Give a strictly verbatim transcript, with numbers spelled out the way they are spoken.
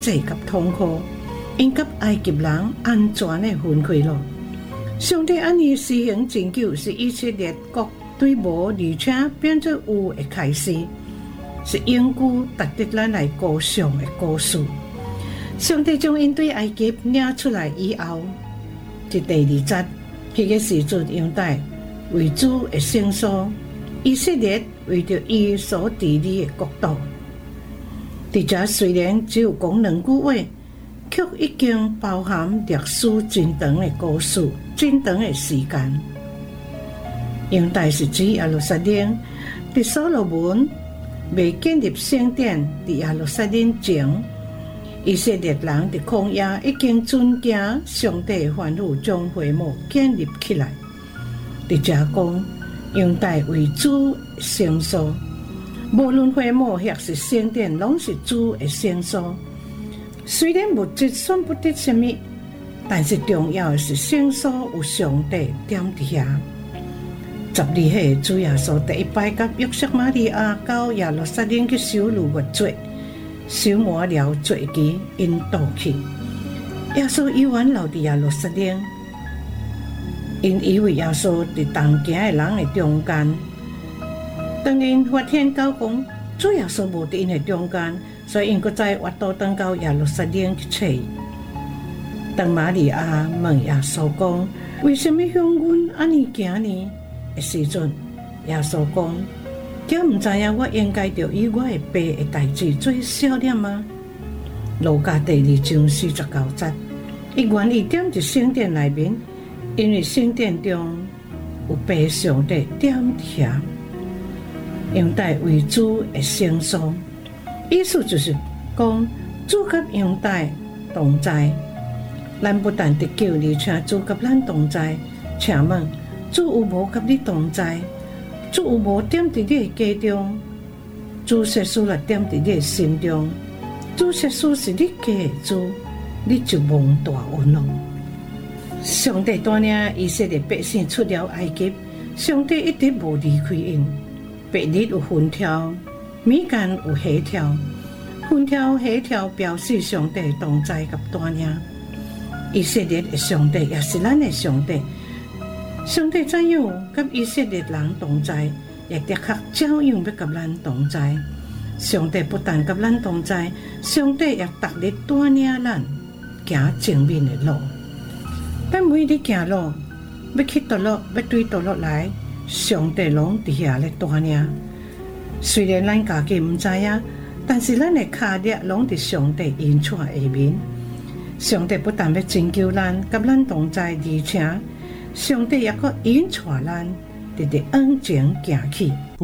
济及痛苦，因甲埃及人安全的分开了。上帝安尼施行拯救，是以色列国对无而且变做有的开始，是永久值得咱来歌颂的故事。上帝将因对埃及领出来以后，即第二节，迄个时阵犹大为主的圣所，以色列为着伊所治理的国度。伫遮虽然只有讲两句话，却已经包含历史真长的故事、真长的时间。犹大是指耶路撒冷，伫所罗门未建立圣殿伫耶路撒冷前，以色列人伫旷野已经遵行上帝吩咐，将会幕建立起来。伫遮讲，犹大为主圣所，无论会幕或是圣殿，拢是主的圣所。虽然物质算不得什么，但是重要的是圣所有上帝踮伫遐。十二岁，主耶稣第一摆甲约瑟玛利亚到耶路撒冷去守逾越节，守满了节期，因倒去。耶稣依然留伫耶路撒冷，因以为耶稣伫同行的人的中间。当因发现到讲主耶稣无伫因的中间，所以因搁再挖倒转到耶路撒冷去找伊。当玛利亚问耶稣讲：“为什么向阮安尼行呢？”的时阵，耶稣讲：“叫毋知影我应该着以我的爸的代志做小念吗？”路加第二章四十九节，伊愿意踮伫圣殿内面，因为圣殿中有爸上帝踮遐。犹大为主的圣所，意思就是讲主甲犹大同在。咱不但得救，而且主甲咱同在。请问主有无甲你同在？主有无踮伫你的家中？主耶稣来踮伫你的心中。主耶稣是你家的主，你就蒙大恩咯。上帝带领以色列百姓出了埃及，上帝一直无离开因。白日有云条，暝间有黑条。云条、黑条表示上帝同在甲带领。以色列的上帝也是咱的上帝。上帝怎样甲以色列人同在，也的确照样要甲咱同在。上帝不但甲咱同在，上帝也逐日带领咱行前面的路。咱每日行路，要去倒落，要对倒落来，上帝拢伫遐咧带领。虽然咱家己毋知影，但是咱的脚力拢伫上帝引带下面。上帝不但要拯救咱，甲咱同在，而且上帝也阁引带咱，直直往前行去。